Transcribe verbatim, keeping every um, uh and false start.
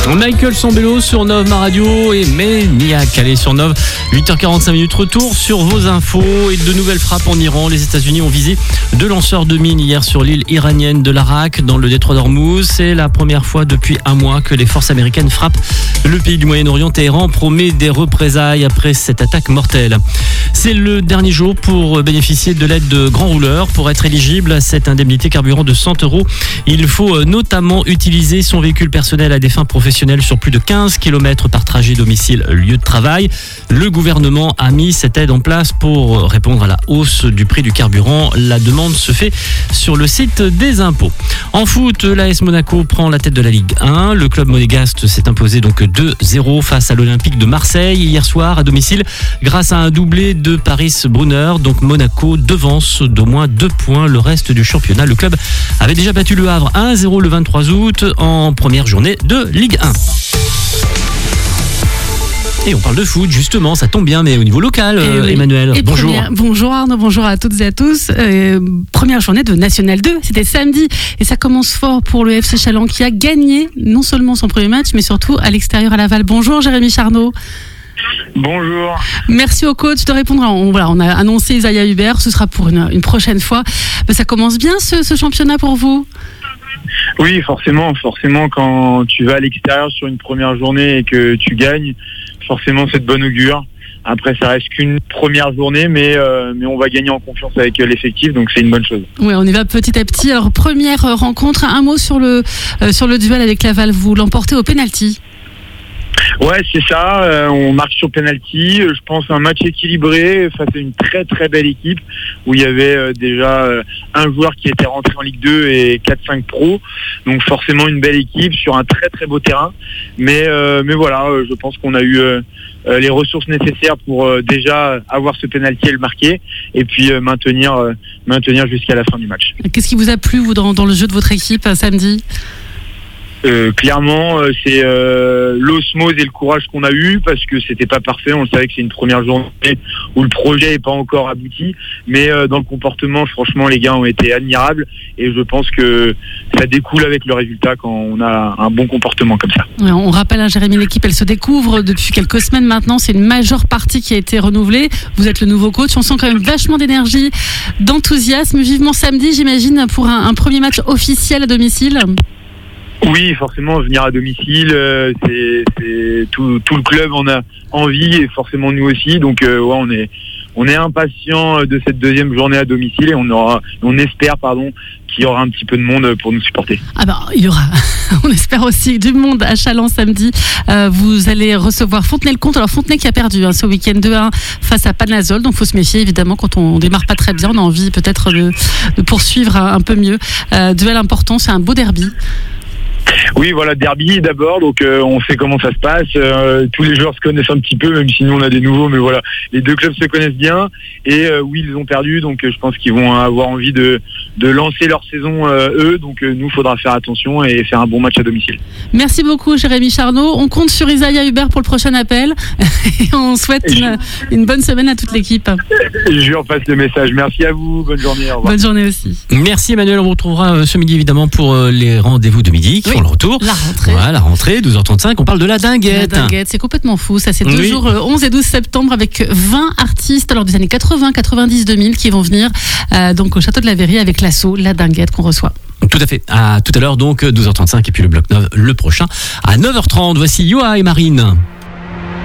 Michael Sambello sur Nove, ma radio, et Maniac, allez sur Nove, huit heures quarante-cinq minutes, retour sur vos infos et de nouvelles frappes en Iran. Les États-Unis ont visé deux lanceurs de mines hier sur l'île iranienne de l'Arak, dans le détroit d'Ormuz. C'est la première fois depuis un mois que les forces américaines frappent le pays du Moyen-Orient. Téhéran promet des représailles après cette attaque mortelle. C'est le dernier jour pour bénéficier de l'aide de Grand Rouleur. Pour être éligible à cette indemnité carburant de cent euros, il faut notamment utiliser son véhicule personnel à des fins professionnelles sur plus de quinze kilomètres par trajet domicile-lieu de travail. Le gouvernement a mis cette aide en place pour répondre à la hausse du prix du carburant. La demande se fait sur le site des impôts. En foot, l'A S Monaco prend la tête de la Ligue un. Le club monégasque s'est imposé donc deux zéro face à l'Olympique de Marseille hier soir à domicile grâce à un doublé de Paris Brunner. Donc Monaco devance d'au moins deux points le reste du championnat. Le club avait déjà battu le Havre un zéro le vingt-trois août en première journée de Ligue un. Et on parle de foot, justement, ça tombe bien, mais au niveau local, euh, oui. Emmanuel, et bonjour. Première, bonjour Arnaud, bonjour à toutes et à tous. Euh, première journée de National deux, c'était samedi. Et ça commence fort pour le F C Challans qui a gagné non seulement son premier match, mais surtout à l'extérieur à Laval. Bonjour Jérémy Charnot. Bonjour. Merci au coach de répondre. On, voilà, on a annoncé Isaiah Hubert, ce sera pour une, une prochaine fois. Mais ça commence bien ce, ce championnat pour vous ? Oui, forcément, forcément, quand tu vas à l'extérieur sur une première journée et que tu gagnes, forcément c'est de bon augure. Après, ça reste qu'une première journée, mais, euh, mais on va gagner en confiance avec l'effectif, donc c'est une bonne chose. Oui, on y va petit à petit. Alors, première rencontre, un mot sur le, euh, sur le duel avec Laval. Vous l'emportez au pénalty. Ouais, c'est ça. Euh, on marque sur penalty. Je pense un match équilibré face à une très très belle équipe où il y avait euh, déjà euh, un joueur qui était rentré en Ligue deux et quatre cinq pros. Donc forcément une belle équipe sur un très très beau terrain. Mais euh, mais voilà, euh, je pense qu'on a eu euh, euh, les ressources nécessaires pour euh, déjà avoir ce penalty et le marquer, et puis euh, maintenir euh, maintenir jusqu'à la fin du match. Qu'est-ce qui vous a plu vous dans, dans le jeu de votre équipe euh, samedi ? Euh, clairement, euh, c'est euh, l'osmose et le courage qu'on a eu, parce que c'était pas parfait. On le savait que c'est une première journée où le projet est pas encore abouti, mais euh, dans le comportement, franchement, les gars ont été admirables, et je pense que ça découle avec le résultat quand on a un bon comportement comme ça. Ouais, on rappelle, hein, Jérémy, l'équipe, elle se découvre depuis quelques semaines maintenant. C'est une majeure partie qui a été renouvelée. Vous êtes le nouveau coach. On sent quand même vachement d'énergie, d'enthousiasme. Vivement samedi, j'imagine, pour un, un premier match officiel à domicile. Oui, forcément, venir à domicile, euh, c'est, c'est tout, tout le club en a envie, et forcément nous aussi. Donc, euh, ouais, on est, on est impatient de cette deuxième journée à domicile, et on aura, on espère, pardon, qu'il y aura un petit peu de monde pour nous supporter. Ah ben, il y aura. On espère aussi du monde à Challans samedi. Euh, vous allez recevoir Fontenay-le-Comte. Alors Fontenay qui a perdu hein, ce week-end deux un face à Panazol. Donc il faut se méfier évidemment quand on démarre pas très bien. On a envie peut-être de, de poursuivre un, un peu mieux. Euh, duel important, c'est un beau derby. Oui, voilà, derby d'abord, donc euh, on sait comment ça se passe. Euh, tous les joueurs se connaissent un petit peu, même si nous on a des nouveaux, mais voilà, les deux clubs se connaissent bien. Et euh, oui, ils ont perdu, donc euh, je pense qu'ils vont avoir envie de, de lancer leur saison euh, eux. Donc euh, nous, il faudra faire attention et faire un bon match à domicile. Merci beaucoup, Jérémy Charnot. On compte sur Isaiah Hubert pour le prochain appel. Et on souhaite une, une bonne semaine à toute l'équipe. Je lui en passe le message. Merci à vous. Bonne journée. Au revoir. Bonne journée aussi. Merci Emmanuel. On vous retrouvera ce midi évidemment pour les rendez-vous de midi qui oui. font le retour. La rentrée. Voilà, la rentrée, douze heures trente-cinq. On parle de la dinguette. La dinguette, c'est complètement fou. Ça, c'est deux oui. jours, onze et douze septembre, avec vingt artistes alors des années quatre-vingts, quatre-vingt-dix, deux mille qui vont venir euh, donc au château de la Verrie avec l'assaut La Dinguette qu'on reçoit. Tout à fait. À tout à l'heure, donc douze heures trente-cinq, et puis le bloc neuf, le prochain à neuf heures trente. Voici Yoa et Marine.